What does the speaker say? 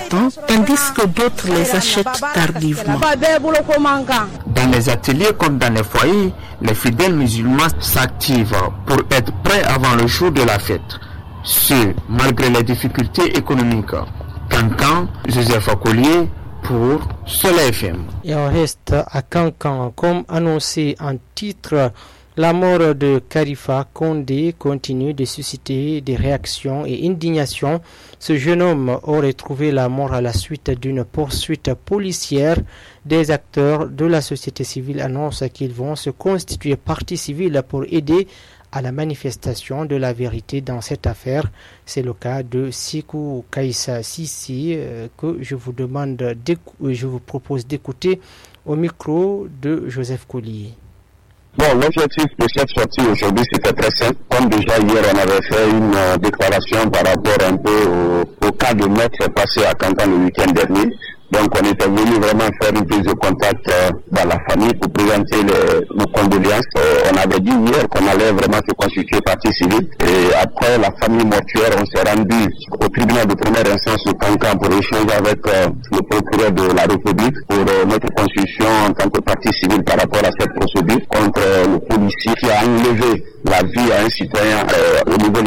temps, tandis que d'autres les achètent tardivement. Dans les ateliers comme dans les foyers, les fidèles musulmans s'activent pour être prêts avant le jour de la fête. Ce, malgré les difficultés économiques. Cancan, Joseph Collier pour Soleil FM. Et on reste à Cancan, comme annoncé en titre. La mort de Khalifa Condé continue de susciter des réactions et indignations. Ce jeune homme aurait trouvé la mort à la suite d'une poursuite policière. Des acteurs de la société civile annoncent qu'ils vont se constituer partie civile pour aider à la manifestation de la vérité dans cette affaire. C'est le cas de Sikou Kaïssa Sissi que je vous propose d'écouter au micro de Joseph Collier. Bon, l'objectif de cette sortie aujourd'hui, c'était très simple. Comme déjà hier, on avait fait une déclaration par rapport un peu au cas de meurtre passé à Cancan le week-end dernier. Donc, on était venu vraiment faire une prise de contact dans la famille pour présenter nos condoléances. On avait dit hier qu'on allait vraiment se constituer partie civile. Et après la famille mortuaire, on s'est rendu au tribunal de première instance au Cancan pour échanger avec le procureur de la République pour notre constitution en tant que partie civile par rapport à cette procédure contre le policier qui a enlevé la vie à un citoyen au niveau